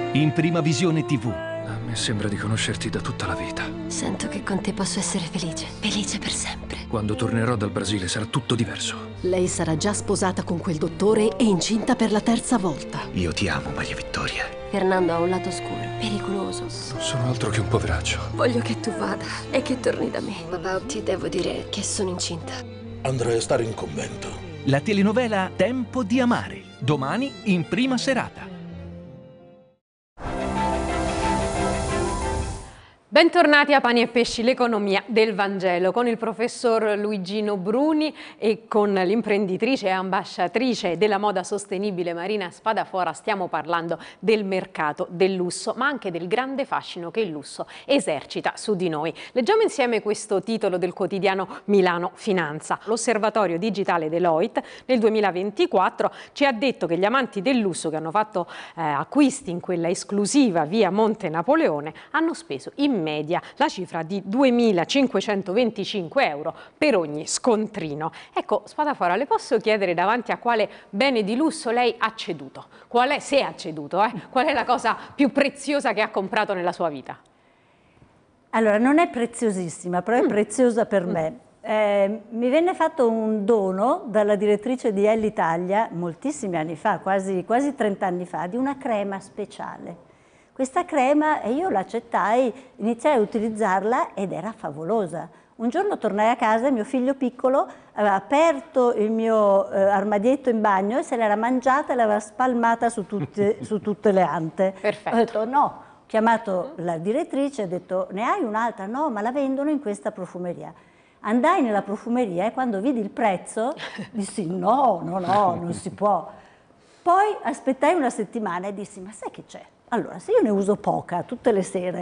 in Prima Visione TV. A me sembra di conoscerti da tutta la vita. Sento che con te posso essere felice, felice per sempre. Quando tornerò dal Brasile sarà tutto diverso. Lei sarà già sposata con quel dottore e incinta per la 3ª volta. Io ti amo, Maria Vittoria. Fernando ha un lato oscuro, pericoloso. Non sono altro che un poveraccio. Voglio che tu vada e che torni da me. Papà, ti devo dire che sono incinta. Andrei a stare in convento. La telenovela Tempo di amare, domani in prima serata. Bentornati a Pani e Pesci, l'economia del Vangelo, con il professor Luigino Bruni e con l'imprenditrice e ambasciatrice della moda sostenibile Marina Spadafora. Stiamo parlando del mercato del lusso, ma anche del grande fascino che il lusso esercita su di noi. Leggiamo insieme questo titolo del quotidiano Milano Finanza. L'osservatorio digitale Deloitte nel 2024 ci ha detto che gli amanti del lusso che hanno fatto acquisti in quella esclusiva via Monte Napoleone hanno speso in media la cifra di 2.525 euro per ogni scontrino. Ecco, Spadafora, le posso chiedere davanti a quale bene di lusso lei ha ceduto? Se ha ceduto, qual è la cosa più preziosa che ha comprato nella sua vita? Allora, non è preziosissima, però è preziosa per me. Mi venne fatto un dono dalla direttrice di Elle Italia moltissimi anni fa, quasi 30 anni fa, di una crema speciale. Questa crema, e io l'accettai, iniziai a utilizzarla ed era favolosa. Un giorno tornai a casa e mio figlio piccolo aveva aperto il mio armadietto in bagno e se l'era mangiata e l'aveva spalmata su tutte le ante. Perfetto. Ho detto no, ho chiamato la direttrice e ho detto ne hai un'altra? No, ma la vendono in questa profumeria. Andai nella profumeria e quando vidi il prezzo dissi no, non si può. Poi aspettai una settimana e dissi ma sai che c'è? Allora, se io ne uso poca tutte le sere,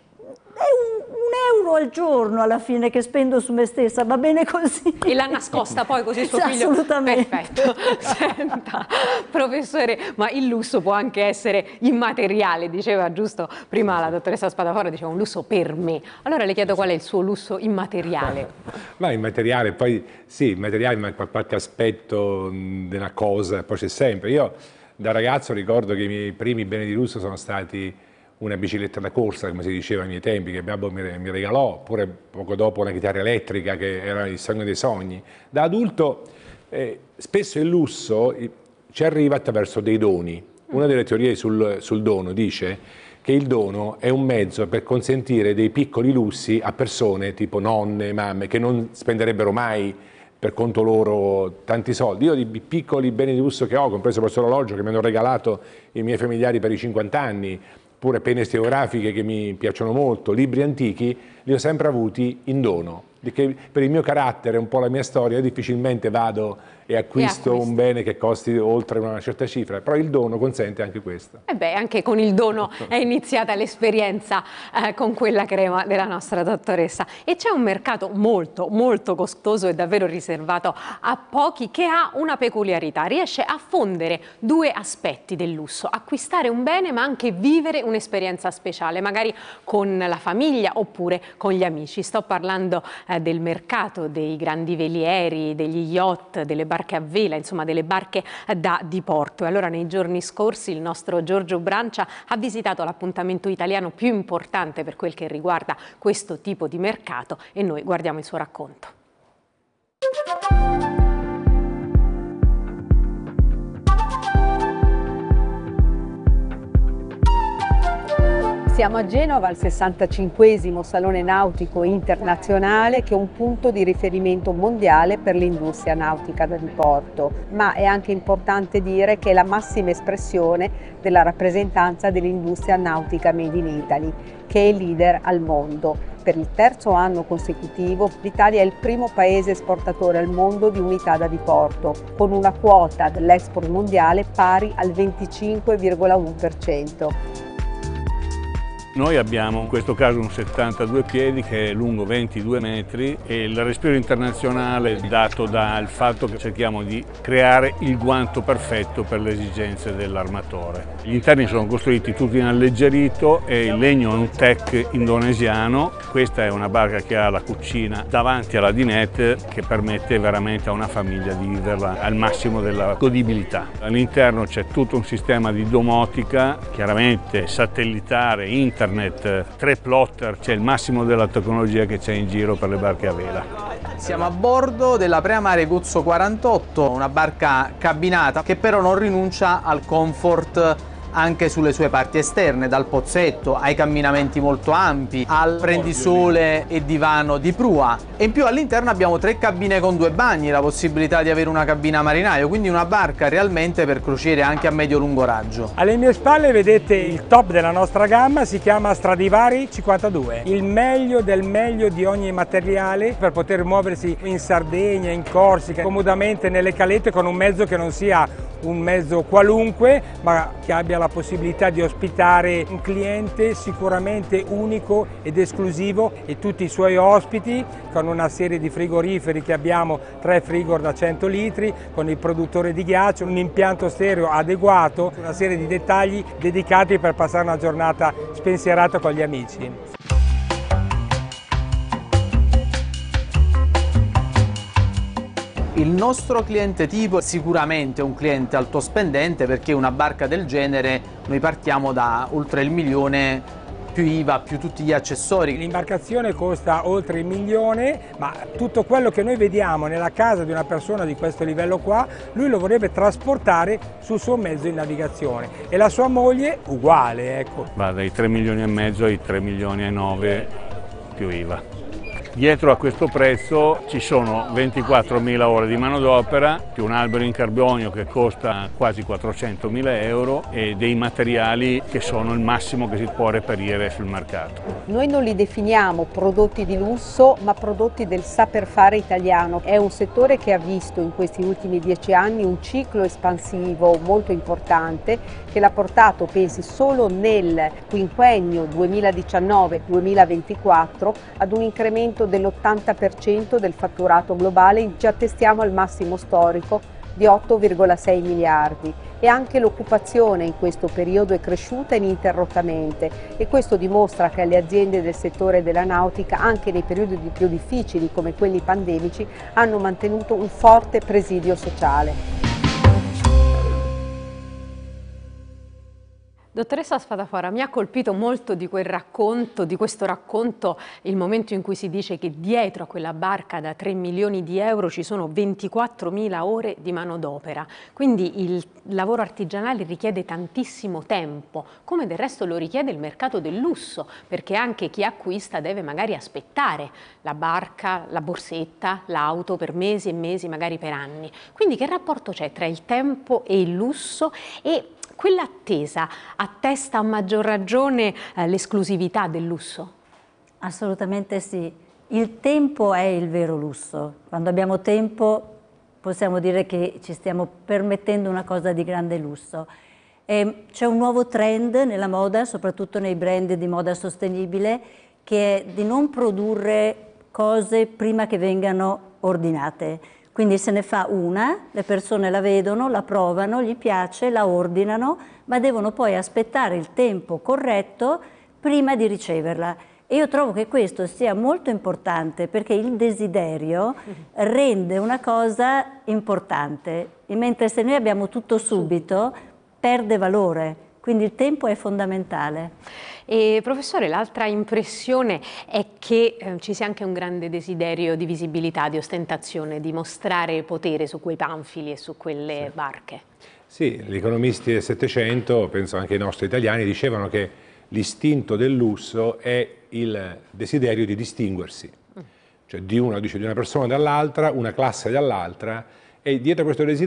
è un euro al giorno alla fine che spendo su me stessa, va bene così. E l'ha nascosta poi così suo figlio? Assolutamente. Perfetto. Senta, professore, ma il lusso può anche essere immateriale, diceva giusto prima la dottoressa Spadafora, diceva un lusso per me. Allora le chiedo qual è il suo lusso immateriale? Ma immateriale, poi sì, immateriale, ma qualche aspetto della cosa, poi c'è sempre. Io da ragazzo ricordo che i miei primi beni di lusso sono stati una bicicletta da corsa, come si diceva ai miei tempi, che babbo mi regalò, oppure poco dopo una chitarra elettrica che era il sogno dei sogni. Da adulto spesso il lusso ci arriva attraverso dei doni. Una delle teorie sul dono dice che il dono è un mezzo per consentire dei piccoli lussi a persone tipo nonne, mamme, che non spenderebbero mai per conto loro tanti soldi. Io di piccoli beni di lusso che ho, compreso questo orologio che mi hanno regalato i miei familiari per i 50 anni, pure penne stenografiche che mi piacciono molto, libri antichi, li ho sempre avuti in dono. Perché per il mio carattere, un po' la mia storia, difficilmente vado e acquisto un bene che costi oltre una certa cifra, però il dono consente anche questo. E beh, anche con il dono è iniziata l'esperienza con quella crema della nostra dottoressa. E c'è un mercato molto, molto costoso e davvero riservato a pochi che ha una peculiarità, riesce a fondere due aspetti del lusso, acquistare un bene ma anche vivere un'esperienza speciale, magari con la famiglia oppure con gli amici. Sto parlando del mercato dei grandi velieri, degli yacht, delle barche a vela, insomma delle barche da diporto. E allora nei giorni scorsi il nostro Giorgio Brancia ha visitato l'appuntamento italiano più importante per quel che riguarda questo tipo di mercato e noi guardiamo il suo racconto. Siamo a Genova al 65° Salone Nautico Internazionale, che è un punto di riferimento mondiale per l'industria nautica da diporto, ma è anche importante dire che è la massima espressione della rappresentanza dell'industria nautica Made in Italy, che è leader al mondo. Per il terzo anno consecutivo l'Italia è il primo paese esportatore al mondo di unità da diporto, con una quota dell'export mondiale pari al 25,1%. Noi abbiamo in questo caso un 72 piedi che è lungo 22 metri e il respiro internazionale è dato dal fatto che cerchiamo di creare il guanto perfetto per le esigenze dell'armatore. Gli interni sono costruiti tutti in alleggerito e il legno è un teak indonesiano. Questa è una barca che ha la cucina davanti alla dinette che permette veramente a una famiglia di viverla al massimo della godibilità. All'interno c'è tutto un sistema di domotica, chiaramente satellitare, internet, 3 plotter, c'è il massimo della tecnologia che c'è in giro per le barche a vela. Siamo a bordo della Preamare Guzzo 48, una barca cabinata che però non rinuncia al comfort anche sulle sue parti esterne, dal pozzetto ai camminamenti molto ampi, al prendisole e divano di prua. E in più all'interno abbiamo 3 cabine con 2 bagni, la possibilità di avere una cabina marinaio, quindi una barca realmente per crociere anche a medio-lungo raggio. Alle mie spalle vedete il top della nostra gamma, si chiama Stradivari 52, il meglio del meglio di ogni materiale per poter muoversi in Sardegna, in Corsica, comodamente nelle calette con un mezzo che non sia un mezzo qualunque, ma che abbia la possibilità di ospitare un cliente sicuramente unico ed esclusivo e tutti i suoi ospiti, con una serie di frigoriferi che abbiamo, 3 frigor da 100 litri, con il produttore di ghiaccio, un impianto stereo adeguato, una serie di dettagli dedicati per passare una giornata spensierata con gli amici. Il nostro cliente tipo è sicuramente un cliente alto spendente, perché una barca del genere noi partiamo da oltre il 1 milione più IVA, più tutti gli accessori. L'imbarcazione costa oltre il 1 milione, ma tutto quello che noi vediamo nella casa di una persona di questo livello qua, lui lo vorrebbe trasportare sul suo mezzo di navigazione e la sua moglie uguale, ecco. Va dai 3 milioni e mezzo ai 3 milioni e 9 più IVA. Dietro a questo prezzo ci sono 24.000 ore di manodopera, più un albero in carbonio che costa quasi 400.000 euro e dei materiali che sono il massimo che si può reperire sul mercato. Noi non li definiamo prodotti di lusso, ma prodotti del saper fare italiano. È un settore che ha visto in questi ultimi 10 anni un ciclo espansivo molto importante che l'ha portato, pensi, solo nel quinquennio 2019-2024 ad un incremento dell'80% del fatturato globale, ci attestiamo al massimo storico di 8,6 miliardi e anche l'occupazione in questo periodo è cresciuta ininterrottamente e questo dimostra che le aziende del settore della nautica, anche nei periodi più difficili come quelli pandemici, hanno mantenuto un forte presidio sociale. Dottoressa Spadafora, mi ha colpito molto di questo racconto, il momento in cui si dice che dietro a quella barca da 3 milioni di euro ci sono 24.000 ore di manodopera. Quindi il lavoro artigianale richiede tantissimo tempo, come del resto lo richiede il mercato del lusso, perché anche chi acquista deve magari aspettare la barca, la borsetta, l'auto per mesi e mesi, magari per anni. Quindi che rapporto c'è tra il tempo e il lusso e quell'attesa attesta a maggior ragione l'esclusività del lusso? Assolutamente sì. Il tempo è il vero lusso. Quando abbiamo tempo possiamo dire che ci stiamo permettendo una cosa di grande lusso. C'è un nuovo trend nella moda, soprattutto nei brand di moda sostenibile, che è di non produrre cose prima che vengano ordinate. Quindi se ne fa una, le persone la vedono, la provano, gli piace, la ordinano, ma devono poi aspettare il tempo corretto prima di riceverla. E io trovo che questo sia molto importante perché il desiderio rende una cosa importante, mentre se noi abbiamo tutto subito perde valore. Quindi il tempo è fondamentale. E professore, l'altra impressione è che ci sia anche un grande desiderio di visibilità, di ostentazione, di mostrare potere su quei panfili e su quelle barche. Sì, gli economisti del Settecento, penso anche i nostri italiani, dicevano che l'istinto del lusso è il desiderio di distinguersi, cioè di una persona dall'altra, una classe dall'altra, e dietro questo desiderio